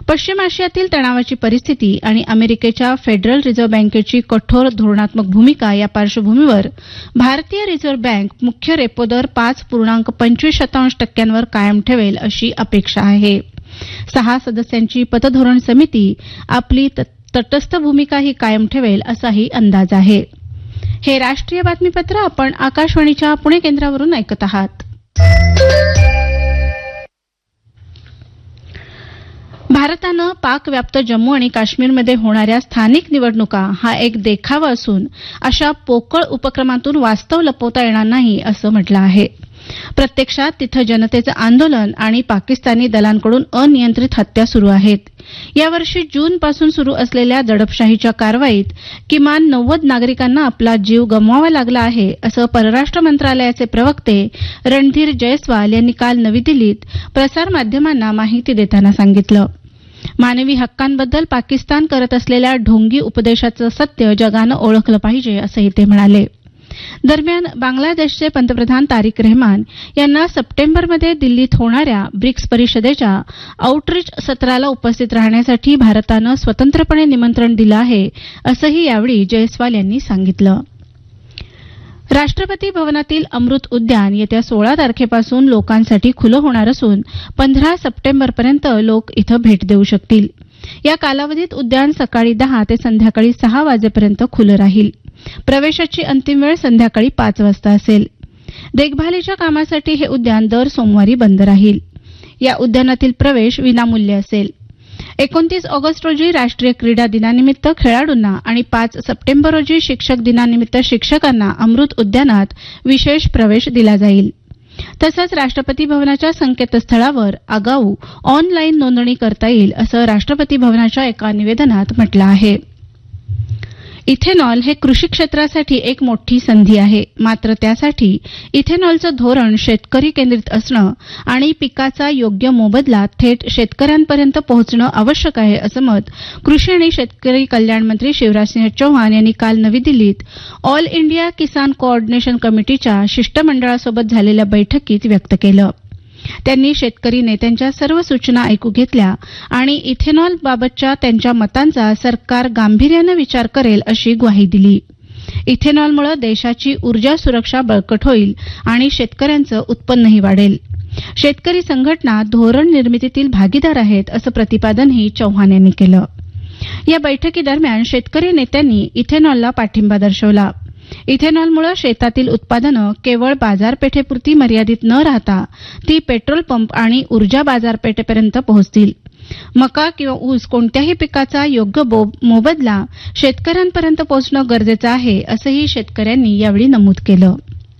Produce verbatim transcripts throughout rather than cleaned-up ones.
पश्चिम आशियातील तणावाची परिस्थिती आणि अमेरिकेच्या फेडरल रिझर्व्ह बँकेची कठोर धोरणात्मक भूमिका या पार्श्वभूमीवर भारतीय रिझर्व्ह बँक मुख्य रेपो दर पाच पूर्णांक पंचवीस शतांश टक्क्यांवर कायम ठेवेल अशी अपेक्षा आहे. सहा सदस्यांची पतधोरण समिती आपली तटस्थ भूमिकाही कायम ठेवेल असाही अंदाज आहे. हे राष्ट्रीय बातमीपत्र आपण आकाशवाणीच्या पुणे केंद्रावरून ऐकत आहात. भारतानं पाकव्याप्त जम्मू आणि काश्मीरमध्ये होणाऱ्या स्थानिक निवडणुका हा एक देखावा असून अशा पोकळ उपक्रमातून वास्तव लपवता येणार नाही असं म्हटलं आहे. प्रत्यक्षात तिथं जनतेचं आंदोलन आणि पाकिस्तानी दलांकडून अनियंत्रित हत्या सुरू आहेत. यावर्षी जूनपासून सुरू असलेल्या दडपशाहीच्या कारवाईत किमान नव्वद नागरिकांना आपला जीव गमवावा लागला आहे असं परराष्ट्र मंत्रालयाचे प्रवक्ते रणधीर जयस्वाल यांनी काल नवी दिल्लीत प्रसारमाध्यमांना माहिती देताना सांगितलं. मानवी हक्कांबद्दल पाकिस्तान करत असलेल्या ढोंगी उपदेशाचं सत्य जगानं ओळखलं पाहिजे असंही ते म्हणाले. दरम्यान बांगलादेशचे पंतप्रधान तारिक रहमान यांना सप्टेंबरमध्ये दिल्लीत होणाऱ्या ब्रिक्स परिषदेच्या आउटरीच सत्राला उपस्थित राहण्यासाठी भारतानं स्वतंत्रपणे निमंत्रण दिलं आहे असंही यावेळी जयस्वाल यांनी सांगितलं. राष्ट्रपती भवनातील अमृत उद्यान येत्या सोळा तारखेपासून लोकांसाठी खुलं होणार असून पंधरा सप्टेंबरपर्यंत लोक इथं भेट देऊ शकतील. या कालावधीत उद्यान सकाळी दहा ते संध्याकाळी सहा वाजेपर्यंत खुलं राहील. प्रवेशाची अंतिम वेळ संध्याकाळी पाच वाजता असेल. देखभालीच्या कामासाठी हे उद्यान दर सोमवारी बंद राहील. या उद्यानातील प्रवेश विनामूल्य असेल. एकोणतीस ऑगस्ट रोजी राष्ट्रीय क्रीडा दिनानिमित्त खेळाडूंना आणि पाच सप्टेंबर रोजी शिक्षक दिनानिमित्त शिक्षकांना अमृत उद्यानात विशेष प्रवेश दिला जाईल. तसंच राष्ट्रपती भवनाच्या संकेतस्थळावर आगाऊ ऑनलाईन नोंदणी करता येईल असं राष्ट्रपती भवनाच्या एका निवेदनात म्हटलं आहे. इथेनॉल हे कृषी क्षेत्रासाठी एक मोठी संधी आहे. मात्र त्यासाठी इथेनॉलचं धोरण शेतकरी केंद्रित असणं आणि पिकाचा योग्य मोबदला थेट शेतकऱ्यांपर्यंत पोहोचणं आवश्यक आहे असं मत कृषी आणि शेतकरी कल्याण मंत्री शिवराजसिंह चौहान यांनी काल नवी दिल्लीत ऑल इंडिया किसान कोऑर्डिनेशन कमिटीच्या शिष्टमंडळासोबत झालेल्या बैठकीत व्यक्त केलं. त्यांनी शेतकरी नेत्यांच्या सर्व सूचना ऐकू घेतल्या आणि इथेनॉल बाबतच्या त्यांच्या मतांचा सरकार गांभीर्यानं विचार करेल अशी ग्वाही दिली. इथेनॉलमुळे देशाची ऊर्जा सुरक्षा बळकट होईल आणि शेतकऱ्यांचं उत्पन्नही वाढेल. शेतकरी संघटना धोरण निर्मितीतील भागीदार आहेत असं प्रतिपादनही चौहान यांनी केलं. या बैठकीदरम्यान शेतकरी नेत्यांनी इथेनॉलला पाठिंबा दर्शवला. इथेनॉलमुळे शेतातील उत्पादनं केवळ बाजारपेठेपुरती मर्यादित न राहता ती पेट्रोल पंप आणि ऊर्जा बाजारपेठेपर्यंत पोहोचतील. मका किंवा ऊस कोणत्याही पिकाचा योग्य मोबदला शेतकऱ्यांपर्यंत पोहोचणं गरजेचं आहे असंही शेतकऱ्यांनी यावेळी नमूद केलं.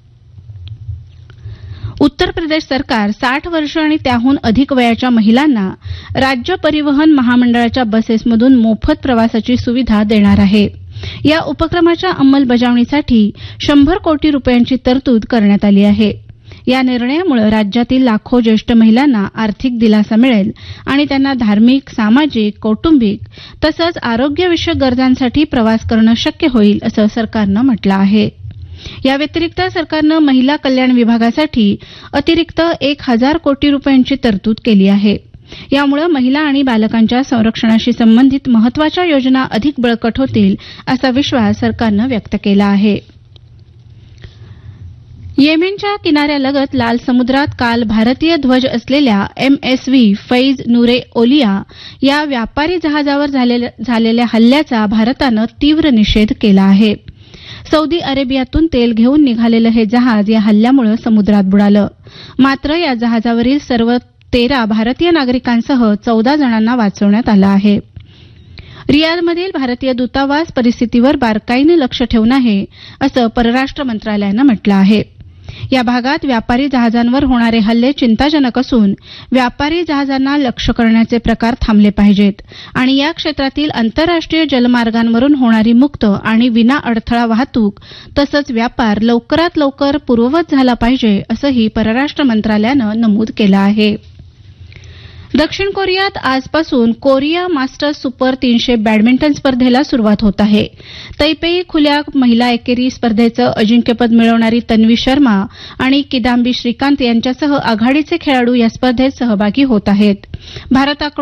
उत्तर प्रदेश सरकार साठ वर्ष आणि त्याहून अधिक वयाच्या महिलांना राज्य परिवहन महामंडळाच्या बसेसमधून मोफत प्रवासाची सुविधा देणार आहे. या उपक्रमाच्या अंमलबजावणीसाठी शंभर कोटी रुपयांची तरतूद करण्यात आली आहे. या निर्णयामुळे राज्यातील लाखो ज्येष्ठ महिलांना आर्थिक दिलासा मिळेल आणि त्यांना धार्मिक, सामाजिक, कौटुंबिक तसंच आरोग्यविषयक गरजांसाठी प्रवास करणं शक्य होईल असं सरकारनं म्हटलं आहे. या व्यतिरिक्त सरकारनं महिला कल्याण विभागासाठी अतिरिक्त एक हजार कोटी रुपयांची तरतूद केली आहे. यामुळे महिला आणि बालकांच्या संरक्षणाशी संबंधित महत्वाच्या योजना अधिक बळकट होतील असा विश्वास सरकारनं व्यक्त केला आहे. येमेनच्या किनाऱ्यालगत लाल समुद्रात काल भारतीय ध्वज असलेल्या एम एस व्ही फैज नुरे ओलिया या व्यापारी जहाजावर झालेल्या हल्ल्याचा भारतानं तीव्र निषेध केला आहे. सौदी अरेबियातून तेल घेऊन निघालेलं हे जहाज या हल्ल्यामुळे समुद्रात बुडालं. मात्र या जहाजावरील सर्व तेरा भारतीय नागरिकांसह चौदा जणांना वाचवण्यात आलं आहे. रियादमधील भारतीय दूतावास परिस्थितीवर बारकाईनं लक्ष ठेवून आहे असं परराष्ट्र मंत्रालयानं म्हटलं आहे. या भागात व्यापारी जहाजांवर होणारे हल्ले चिंताजनक असून व्यापारी जहाजांना लक्ष्य करण्याचे प्रकार थांबले पाहिजेत आणि या क्षेत्रातील आंतरराष्ट्रीय जलमार्गांवरून होणारी मुक्त आणि विना अडथळा वाहतूक तसंच व्यापार लवकरात लवकर पूर्ववत झाला पाहिजे असंही परराष्ट्र मंत्रालयानं नमूद केलं आहे. दक्षिण कोरियात आजपासून कोरिया मास्टर्स सुपर तीनशे बॅडमिंटन स्पर्धेला सुरुवात होत आहे. तैपेई खुल्या महिला एकेरी स्पर्धेचं अजिंक्यपद मिळवणारी तन्वी शर्मा आणि किदांबी श्रीकांत यांच्यासह आघाडीचे खेळाडू या स्पर्धेत सहभागी होत आहेत. भारताकडून